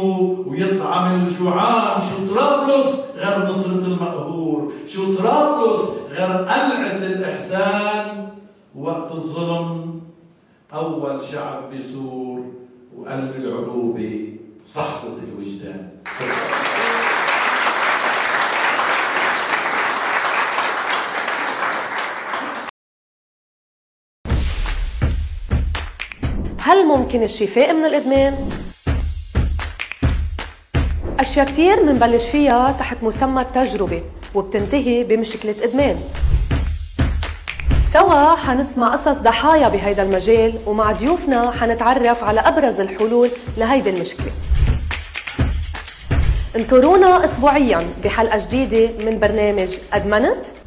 يتوب ويطلع من الجوعان. شو طرابلس غير نصرة المقهور، شو طرابلس غير قلعة الإحسان. وقت الظلم أول شعب بيثور وقلب العروبة صحبة الوجدان. هل ممكن الشفاء من الإدمان؟ أشياء كتير منبلش فيها تحت مسمى التجربة وبتنتهي بمشكلة إدمان. سوا حنسمع قصص ضحايا بهيدا المجال، ومع ضيوفنا حنتعرف على أبرز الحلول لهيدي المشكلة. انطرونا أسبوعياً بحلقة جديدة من برنامج أدمنت.